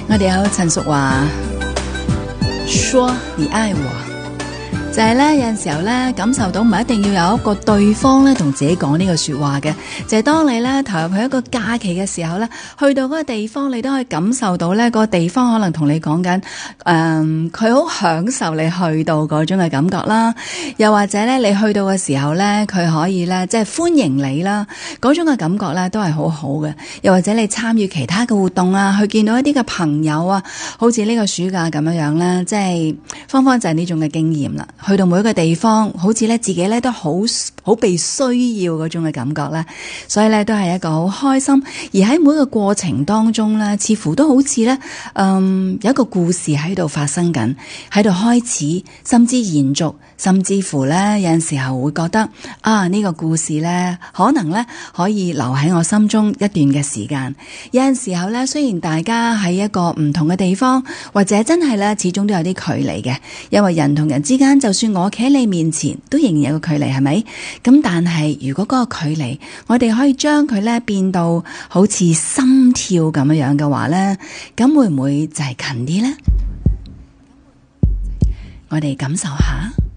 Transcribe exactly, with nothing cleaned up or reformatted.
我哋有陳淑華說你愛我，就係咧有陣時候咧感受到唔係一定要有一個對方咧同自己講呢個說話嘅，就係當你咧投入去一個假期嘅時候咧，去到嗰個地方你都可以感受到咧嗰個地方可能同你講緊，誒佢好享受你去到嗰種嘅感覺啦，又或者咧你去到嘅時候咧佢可以咧即係歡迎你啦，嗰種嘅感覺咧都係好好嘅，又或者你參與其他嘅活動啊，去見到一啲嘅朋友啊，好似呢個暑假咁樣樣啦，即係芳芳就係呢種嘅經驗啦。去到每一個地方，好似咧自己咧都好好被需要嗰種嘅感覺咧，所以咧都係一個好開心。而喺每一個過程當中咧，似乎都好似咧，嗯，有一個故事喺度發生緊，喺度開始，甚至延續，甚至乎咧有陣時候會覺得啊，呢個故事咧可能咧可以留喺我心中一段嘅時間。有陣時候咧，雖然大家喺一個唔同嘅地方，或者真係咧始終都有啲距離嘅，因為人同人之間就算我企喺你面前，都仍然有個距離，係咪？咁但係如果嗰個距離，我哋可以將佢咧變到好似心跳咁樣樣嘅話咧，咁會唔會就係近啲咧？我哋感受下。